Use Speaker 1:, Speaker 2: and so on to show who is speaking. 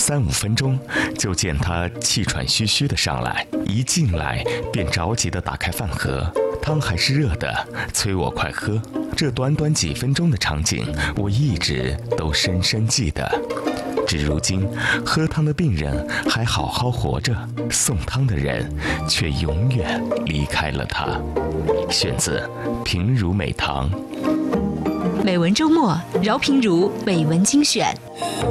Speaker 1: 3-5分钟，就见他气喘吁吁地上来，一进来便着急地打开饭盒，汤还是热的，催我快喝。这短短几分钟的场景，我一直都深深记得。至如今，喝汤的病人还好好活着，送汤的人却永远离开了他。选自《平如美堂》。
Speaker 2: 美文周末，饶平如美文精选。